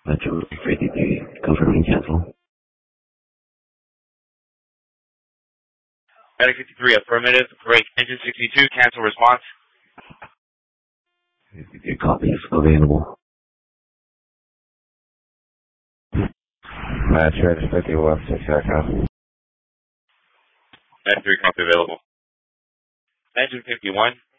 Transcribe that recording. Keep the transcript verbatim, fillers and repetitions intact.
Metro fifty-three, confirming cancel. Medic fifty-three, affirmative. Break engine sixty-two, cancel response. fifty-three copies available. Metro fifty-one, six Echo. Medic three, copy available. Engine fifty-one,